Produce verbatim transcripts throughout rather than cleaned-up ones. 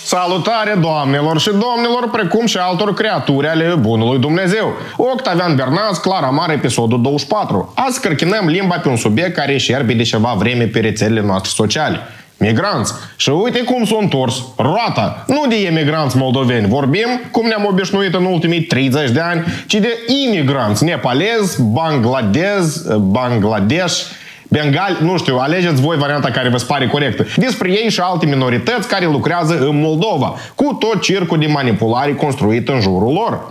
Salutare doamnelor și domnilor, precum și altor creaturi ale bunului Dumnezeu. Octavian Bernaț, Clara Mare, episodul douăzeci și patru. Azi cărchinăm limba pe un subiect care șerbe de ceva vreme pe rețelele noastre sociale. Migranți. Și uite cum s-a întors roata. Nu de emigranți moldoveni vorbim, cum ne-am obișnuit în ultimii treizeci de ani, ci de imigranți nepalezi, bangladez, Bangladesh, bengali, nu știu, alegeți voi varianta care vă pare corectă. Despre ei și alte minorități care lucrează în Moldova, cu tot circul de manipulare construit în jurul lor.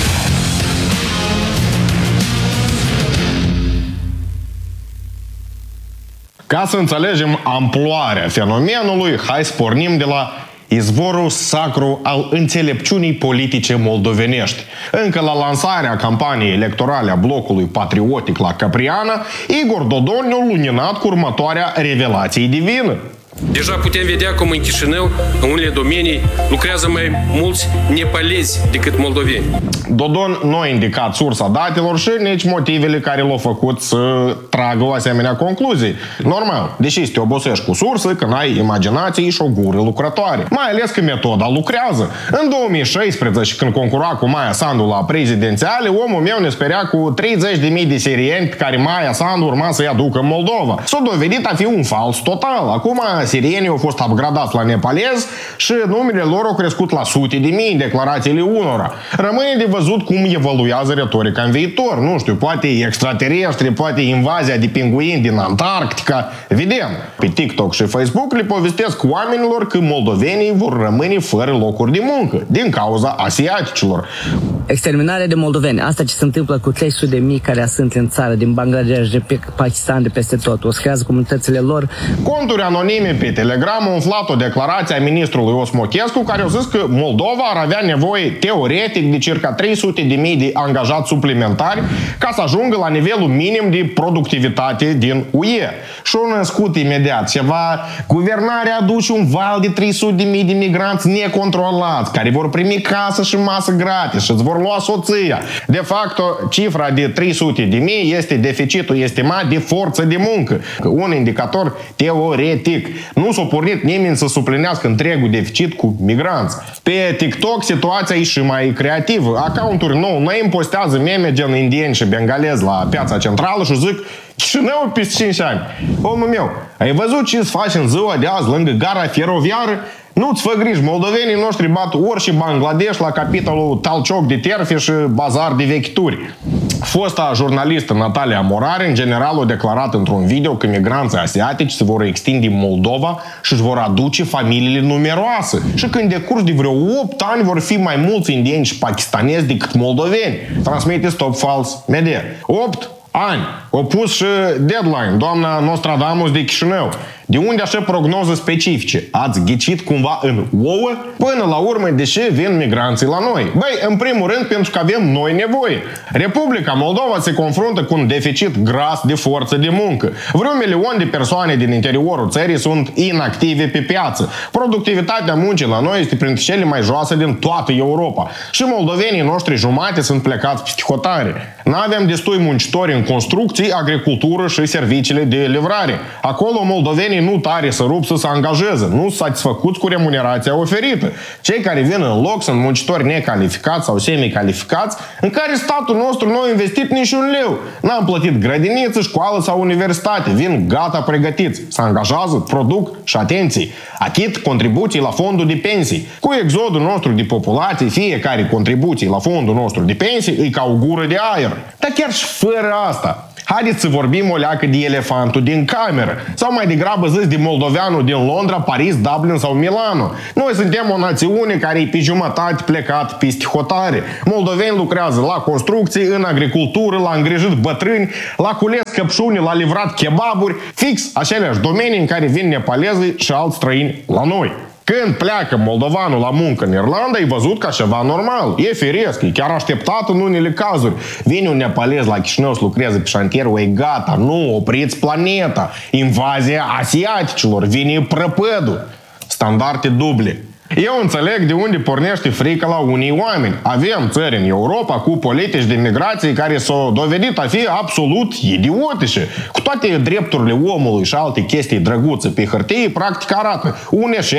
Ca să înțelegem amploarea fenomenului, hai să pornim de la izvorul sacru al înțelepciunii politice moldovenești. Încă la lansarea campaniei electorale a blocului patriotic la Capriana, Igor Dodon ne-a luminat cu următoarea revelație divină. Deja putem vedea cum în Chișinău, în unele domenii, lucrează mai mulți nepalezi decât moldoveni. Dodon nu a indicat sursa datelor și nici motivele care l-au făcut să tragă o asemenea concluzie. Normal, deși te obosești cu sursă când ai imaginație și o gură lucrătoare. Mai ales că metoda lucrează. În două mii șaisprezece, când concura cu Maia Sandu la prezidențiale, omul meu ne sperea cu treizeci de mii de sirieni pe care Maia Sandu urma să-i aducă în Moldova. S-a dovedit a fi un fals total. Acum sirienii au fost upgradați la nepalez și numele lor au crescut la sute de mii în declarațiile unora. Rămâne de văzut cum evoluează retorica în viitor. Nu știu, poate extraterestri, poate invazia de pinguini din Antarctica. Vedem. Pe TikTok și Facebook le povestesc oamenilor că moldovenii vor rămâne fără locuri de muncă din cauza asiaticilor. Exterminarea de moldoveni. Asta ce se întâmplă cu trei sute de mii care sunt în țară, din Bangladesh, de pe Pakistan, de peste tot. O să creează comunitățile lor. Conturi anonime pe Telegram au umflat o declarație a ministrului Osmochescu care a zis că Moldova ar avea nevoie teoretic de circa trei sute de mii de angajați suplimentari ca să ajungă la nivelul minim de productivitate din U E. Și au născut imediat ceva. Guvernarea aduce un val de trei sute de mii de migranți necontrolați care vor primi casă și masă gratis și îți vor lua soția. De fapt, cifra de trei sute de mii este deficitul estimat de forță de muncă. Un indicator teoretic. Nu s-a pornit nimeni să suplinească întregul deficit cu migranți. Pe TikTok situația e și mai creativă. Accounturi no-name postează meme gen indieni și bengalezi la piața centrală și zic Chișinău peste cinci ani. Omul meu, ai văzut ce îți faci în ziua de azi lângă gara feroviară? Nu-ți fă griji, moldovenii noștri bat orice Bangladesh la capitolul talcioc de terfi și bazar de vechituri. Fosta jurnalistă Natalia Morare, în general, a declarat într-un video că migranții asiatici se vor extinde în Moldova și își vor aduce familiile numeroase. Și că în decurs de vreo opt ani vor fi mai mulți indieni și pakistanezi decât moldoveni. Transmite Stop False Media. opt ani. O pus și deadline, doamna Nostradamus de Chișinău. De unde așa prognoze specifice? Ați ghicit cumva în ouă? Până la urmă, de ce vin migranții la noi? Băi, în primul rând, pentru că avem noi nevoie. Republica Moldova se confruntă cu un deficit gras de forță de muncă. Vreun milion de persoane din interiorul țării sunt inactive pe piață. Productivitatea muncii la noi este printre cele mai joase din toată Europa. Și moldovenii noștri jumate sunt plecați peste hotare. N-avem destui muncitori în construcții, agricultură și serviciile de livrare. Acolo moldovenii nu tare să rup să se angajeze, nu sunt satisfăcuți cu remunerația oferită. Cei care vin în loc sunt muncitori necalificați sau semicalificați, în care statul nostru nu a investit niciun leu. N-am plătit grădiniță, școală sau universitate. Vin gata pregătiți, se angajează, produc și, atenție, achit contribuții la fondul de pensii. Cu exodul nostru de populație, fiecare contribuție la fondul nostru de pensii e ca o gură de aer. Dar chiar și fără asta, haideți să vorbim o leacă de elefantul din cameră. Sau mai degrabă zis de moldoveanul din Londra, Paris, Dublin sau Milano. Noi suntem o națiune care e pe jumătate plecat peste hotare. Moldoveni lucrează la construcții, în agricultură, la îngrijit bătrâni, la cules căpșuni, la livrat kebaburi, fix aceleași domenii în care vin nepalezii și alți străini la noi. Când pleacă moldovanul la muncă în Irlanda, e văzut ca ceva normal. E firesc, e chiar așteptat în unele cazuri. Vine un nepalez la Chișinău să lucreze pe șantierul, e gata, nu, opriți planeta. Invazia asiaticilor, vine prăpădul. Standarde duble. Eu înțeleg de unde pornește frica la unii oameni. Avem țări în Europa cu politici de migrație care s-au dovedit a fi absolut idiotice. Cu toate drepturile omului și alte chestii drăguțe pe hârtie, practic arată un eșec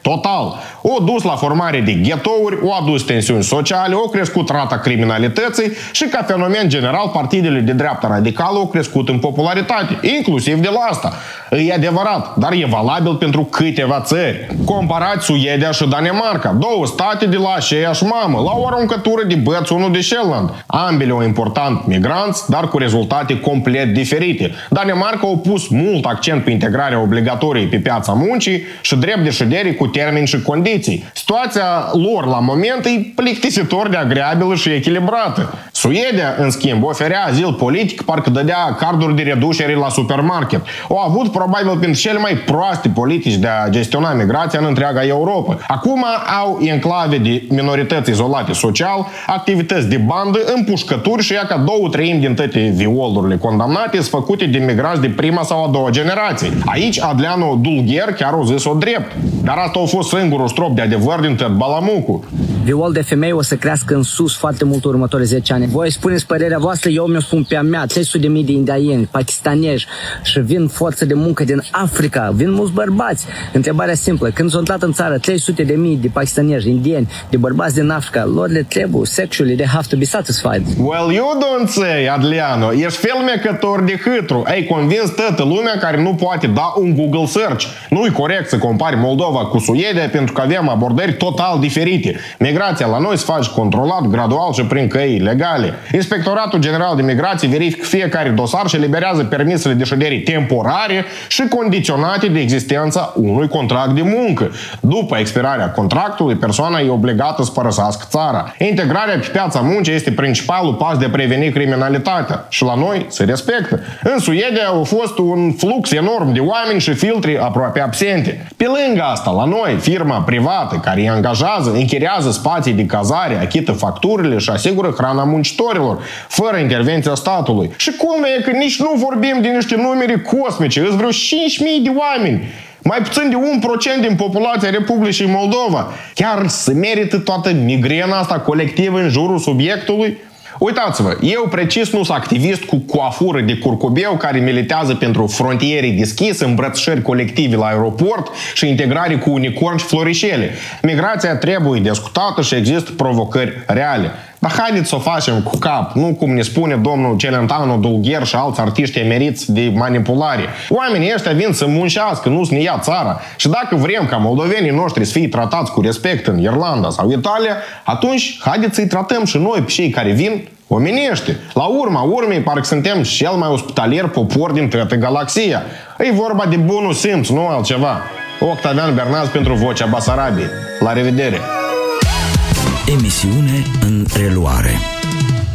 total. O dus la formare de ghetouri, o adus tensiuni sociale, o crescut rata criminalității și, ca fenomen general, partidele de dreapta radicală au crescut în popularitate, inclusiv de la asta. E adevărat, dar e valabil pentru câteva țări. Comparați Suedia și Danemarca, două state de la aceeași mamă, la o aruncătură de băți unul de celălalt. Ambele au important migranți, dar cu rezultate complet diferite. Danemarca a pus mult accent pe integrarea obligatorie pe piața muncii și drept de ședere cu termeni și condiții. Situația lor la moment e plictisitor de agreabilă și echilibrată. Suedia, în schimb, oferea azil politic, parcă dădea carduri de reducere la supermarket. Au avut probabil printre cele mai proaste politici de a gestiona migrația în întreaga Europa. Acum au enclave de minorități izolate social, activități de bandă, împușcături și ea ca două treimi din toate violurile condamnate sunt făcute de migranți de prima sau a doua generație. Aici Adleanu Dulgher chiar a zis-o drept. Dar asta a fost singurul strop de adevăr din tot balamucul. Viol de femei o să crească în sus foarte mult următorii zece ani. Voi spuneți părerea voastră, eu mi-o spun pe a mea, trei sute de mii de indieni, pakistanezi și vin forță de muncă din Africa, vin mulți bărbați. Întrebarea simplă, când s-au intrat în țară trei sute de mii de pakistanezi, indieni, de bărbați din Africa, lor le trebuie sexually, they have to be satisfied. Well, you don't say, Adleanu, ești fermecător de hâtru. Ai convins toată lumea care nu poate da un Google search. Nu-i corect să compari Moldova cu Suedia pentru că avem abordări total diferite. Migrația la noi se face controlat, gradual și prin căi legale. Inspectoratul General de Migrație verifică fiecare dosar și eliberează permisele de ședere temporare și condiționate de existența unui contract de muncă. După expirarea contractului, persoana e obligată să părăsească țara. Integrarea pe piața muncii este principalul pas de a preveni criminalitatea și la noi se respectă. În Suedia a fost un flux enorm de oameni și filtre aproape absente. Pe lângă asta, la noi, firma privată care îi angajează, închiriază spații de cazare, achită facturile și asigură hrana muncitorilor, fără intervenția statului. Și culmea e că nici nu vorbim de niște numere cosmice, îți vreo cinci mii de oameni. Mai puțin de un procent din populația Republicii Moldova. Chiar se merită toată migrena asta colectivă în jurul subiectului? Uitați-vă, eu precis nu sunt activist cu coafură de curcubeu care militează pentru frontiere deschise, îmbrățișări colective la aeroport și integrare cu unicorni și florișele. Migrația trebuie discutată și există provocări reale. Dar haideți să o facem cu cap, nu cum ne spune domnul Celentano Dulgher și alți artiști emeriți de manipulare. Oamenii ăștia vin să muncească, nu să ne ia țara. Și dacă vrem ca moldovenii noștri să fie tratați cu respect în Irlanda sau Italia, atunci haideți să-i tratăm și noi pe cei care vin omenește. La urma urmei, parcă suntem cel mai ospitalier popor din toată galaxia. E vorba de bunul simț, nu altceva. Octavian Bernaz pentru Vocea Basarabiei. La revedere! Emisiune în reluare.